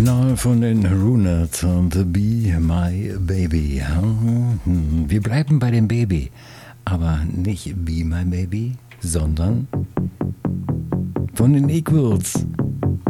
Original von den Runet und Be My Baby. Wir bleiben bei dem Baby, aber nicht Be My Baby, sondern von den Equals.